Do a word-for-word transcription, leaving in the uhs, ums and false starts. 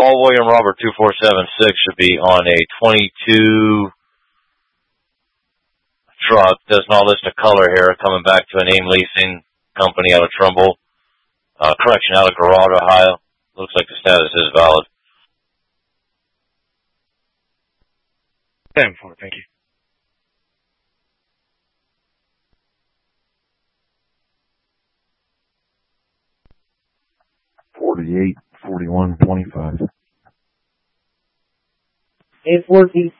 Paul William Robert two four seven six should be on a twenty-two truck. Does not list a color here. Coming back to an AIM leasing company out of Trumbull. Uh, correction, out of Garrard, Ohio. Looks like the status is valid. ten four, thank you. Forty-eight, forty-one, twenty-five. A four T